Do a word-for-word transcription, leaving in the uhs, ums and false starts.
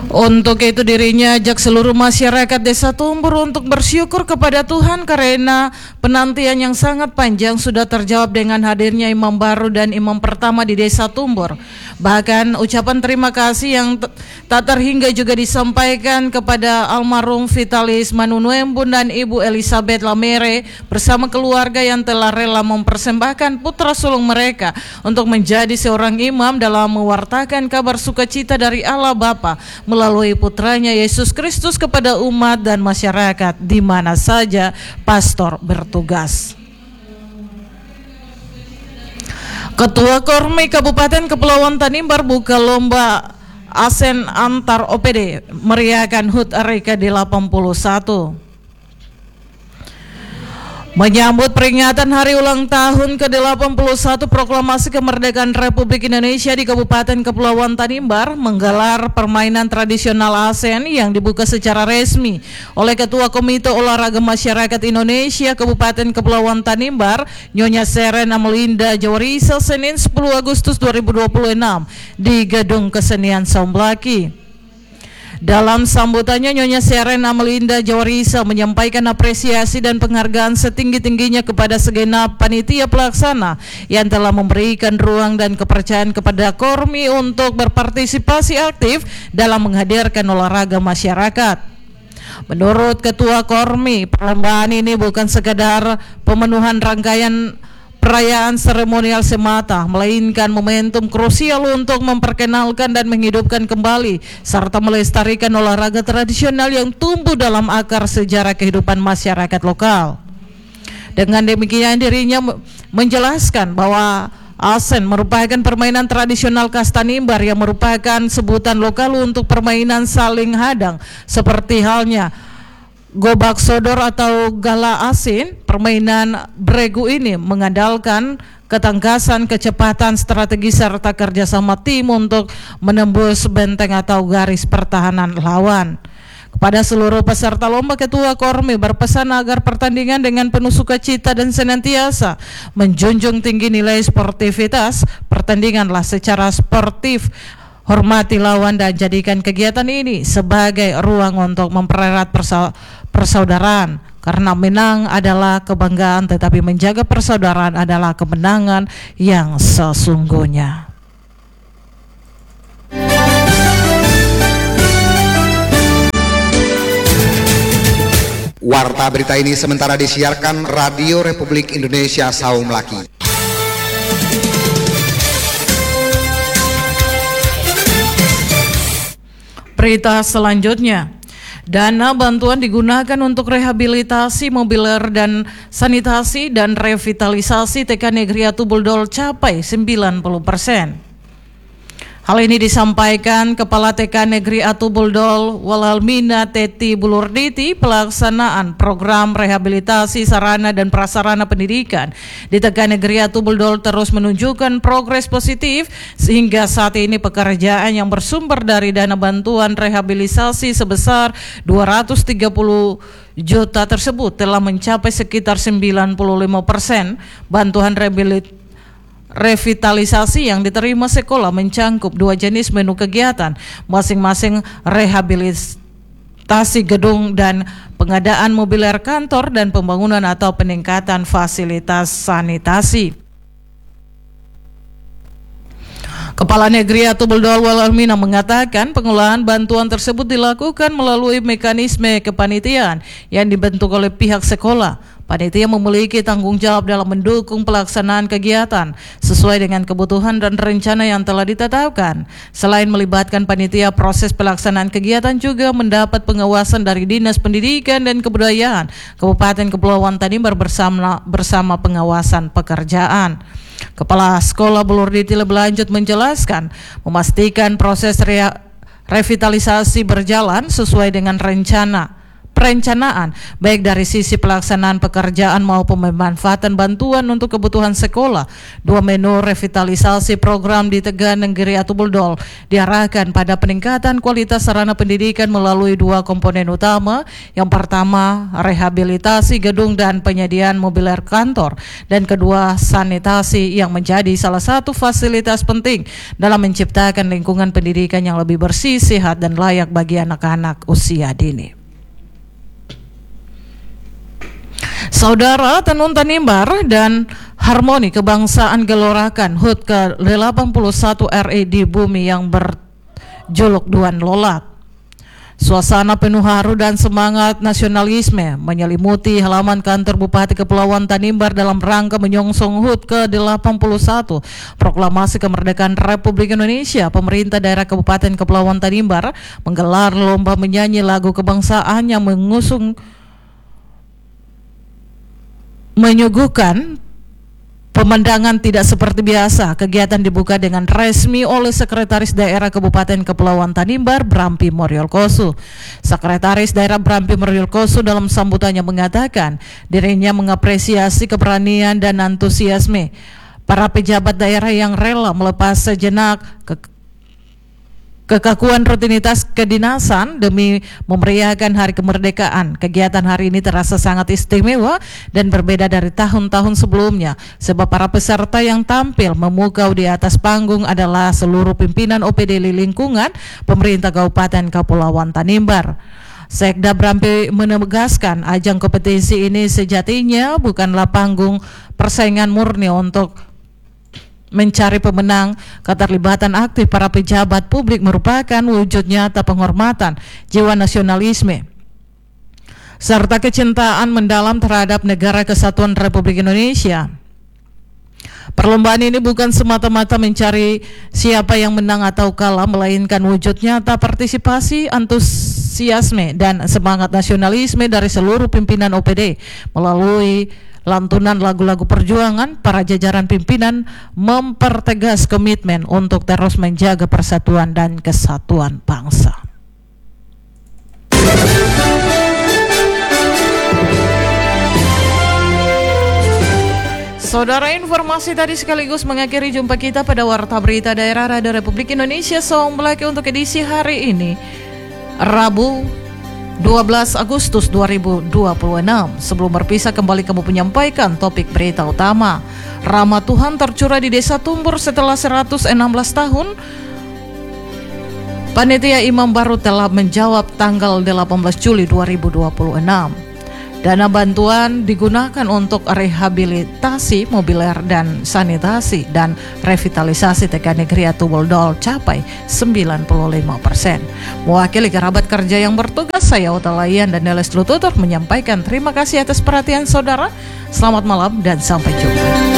Untuk itu dirinya ajak seluruh masyarakat Desa Tumbur untuk bersyukur kepada Tuhan karena penantian yang sangat panjang sudah terjawab dengan hadirnya imam baru dan imam pertama di Desa Tumbur. Bahkan ucapan terima kasih yang tak terhingga juga disampaikan kepada almarhum Vitalis Manunuembun dan Ibu Elizabeth Lamere bersama keluarga yang telah rela mempersembahkan putra sulung mereka untuk menjadi seorang imam dalam mewartakan kabar sukacita dari Allah Bapa melalui putranya Yesus Kristus kepada umat dan masyarakat di mana saja pastor bertugas. Ketua Kormi Kabupaten Kepulauan Tanimbar buka lomba Asen antar O P D meriahkan H U T R I K A D delapan puluh satu. Menyambut peringatan hari ulang tahun ke delapan puluh satu Proklamasi Kemerdekaan Republik Indonesia di Kabupaten Kepulauan Tanimbar menggelar permainan tradisional ASEAN yang dibuka secara resmi oleh Ketua Komite Olahraga Masyarakat Indonesia Kabupaten Kepulauan Tanimbar, Nyonya Seren Amelinda Jawarisa, Senin sepuluh Agustus dua ribu dua puluh enam di Gedung Kesenian Somblaki. Dalam sambutannya, Nyonya Seren Amelinda Jawarisa menyampaikan apresiasi dan penghargaan setinggi-tingginya kepada segenap panitia pelaksana yang telah memberikan ruang dan kepercayaan kepada Kormi untuk berpartisipasi aktif dalam menghadirkan olahraga masyarakat. Menurut Ketua Kormi, perlombaan ini bukan sekadar pemenuhan rangkaian perayaan seremonial semata, melainkan momentum krusial untuk memperkenalkan dan menghidupkan kembali serta melestarikan olahraga tradisional yang tumbuh dalam akar sejarah kehidupan masyarakat lokal. Dengan demikian dirinya menjelaskan bahwa ASEN merupakan permainan tradisional khas Tanimbar yang merupakan sebutan lokal untuk permainan saling hadang seperti halnya Gobak Sodor atau Gala Asin. Permainan bregu ini mengandalkan ketangkasan, kecepatan, strategi serta kerjasama tim untuk menembus benteng atau garis pertahanan lawan. Kepada seluruh peserta lomba, Ketua Kormi berpesan agar pertandingan dengan penuh sukacita dan senantiasa menjunjung tinggi nilai sportivitas. Pertandinganlah secara sportif, hormati lawan dan jadikan kegiatan ini sebagai ruang untuk mempererat persa persaudaraan. Karena menang adalah kebanggaan, tetapi menjaga persaudaraan adalah kemenangan yang sesungguhnya. Warta berita ini sementara disiarkan Radio Republik Indonesia Saung Laki. Berita selanjutnya, dana bantuan digunakan untuk rehabilitasi mobiler dan sanitasi dan revitalisasi T K Negeri Atubuldol capai sembilan puluh persen. Hal ini disampaikan Kepala T K Negeri Atubuldol Walalmina Teti Bulurditi pelaksanaan program rehabilitasi sarana dan prasarana pendidikan di T K Negeri Atubuldol terus menunjukkan progres positif sehingga saat ini pekerjaan yang bersumber dari dana bantuan rehabilitasi sebesar dua ratus tiga puluh juta tersebut telah mencapai sekitar sembilan puluh lima persen. Bantuan rehabilitasi Revitalisasi yang diterima sekolah mencangkup dua jenis menu kegiatan, masing-masing rehabilitasi gedung dan pengadaan mobiler kantor dan pembangunan atau peningkatan fasilitas sanitasi. Kepala Negeri Atubuldol Walalmina mengatakan pengelolaan bantuan tersebut dilakukan melalui mekanisme kepanitiaan yang dibentuk oleh pihak sekolah. Panitia memiliki tanggung jawab dalam mendukung pelaksanaan kegiatan sesuai dengan kebutuhan dan rencana yang telah ditetapkan. Selain melibatkan panitia, proses pelaksanaan kegiatan juga mendapat pengawasan dari Dinas Pendidikan dan Kebudayaan Kabupaten Kepulauan Tanimbar bersama bersama pengawasan pekerjaan. Kepala Sekolah Bulurditi lebih lanjut menjelaskan, memastikan proses re revitalisasi berjalan sesuai dengan rencana perencanaan, baik dari sisi pelaksanaan pekerjaan maupun pemanfaatan bantuan untuk kebutuhan sekolah. Dua menu revitalisasi program di Tegalan Geriatu Buldol diarahkan pada peningkatan kualitas sarana pendidikan melalui dua komponen utama. Yang pertama, rehabilitasi gedung dan penyediaan mobiliar kantor, dan kedua, sanitasi yang menjadi salah satu fasilitas penting dalam menciptakan lingkungan pendidikan yang lebih bersih, sehat, dan layak bagi anak-anak usia dini. Saudara, Tenun Tanimbar dan Harmoni Kebangsaan gelorakan H U T ke delapan puluh satu R I di bumi yang berjuluk Duan Lolak. Suasana penuh haru dan semangat nasionalisme menyelimuti halaman kantor Bupati Kepulauan Tanimbar dalam rangka menyongsong H U T ke delapan puluh satu Proklamasi Kemerdekaan Republik Indonesia. Pemerintah daerah Kabupaten Kepulauan Tanimbar menggelar lomba menyanyi lagu kebangsaan yang mengusung menyuguhkan pemandangan tidak seperti biasa. Kegiatan dibuka dengan resmi oleh Sekretaris Daerah Kabupaten Kepulauan Tanimbar, Brampi Moryolkosu. Sekretaris Daerah Brampi Moryolkosu dalam sambutannya mengatakan dirinya mengapresiasi keberanian dan antusiasme para pejabat daerah yang rela melepas sejenak ke kekakuan rutinitas kedinasan demi memeriahkan Hari Kemerdekaan. Kegiatan hari ini terasa sangat istimewa dan berbeda dari tahun-tahun sebelumnya, sebab para peserta yang tampil memukau di atas panggung adalah seluruh pimpinan O P D lingkungan pemerintah Kabupaten Kepulauan Tanimbar. Sekda Brampi menegaskan ajang kompetisi ini sejatinya bukanlah panggung persaingan murni untuk mencari pemenang. Keterlibatan aktif para pejabat publik merupakan wujud nyata penghormatan jiwa nasionalisme serta kecintaan mendalam terhadap negara kesatuan Republik Indonesia. Perlombaan ini bukan semata-mata mencari siapa yang menang atau kalah, melainkan wujud nyata partisipasi, antusiasme, dan semangat nasionalisme dari seluruh pimpinan O P D. Melalui lantunan lagu-lagu perjuangan, para jajaran pimpinan mempertegas komitmen untuk terus menjaga persatuan dan kesatuan bangsa. Saudara, informasi tadi sekaligus mengakhiri jumpa kita pada Warta Berita Daerah Radio Republik Indonesia Saung Melaki untuk edisi hari ini, Rabu dua belas Agustus dua ribu dua puluh enam. Sebelum berpisah, kembali kami menyampaikan topik berita utama. Rahmat Tuhan tercurah di Desa Tumbur setelah seratus enam belas tahun. Panitia Imam baru telah menjawab tanggal delapan belas Juli dua ribu dua puluh enam. Dana bantuan digunakan untuk rehabilitasi mobilier dan sanitasi dan revitalisasi T K Negeri Atuboldol capai sembilan puluh lima persen. Mewakili kerabat kerja yang bertugas, saya Utalayan dan Neles Lututur menyampaikan terima kasih atas perhatian saudara. Selamat malam dan sampai jumpa.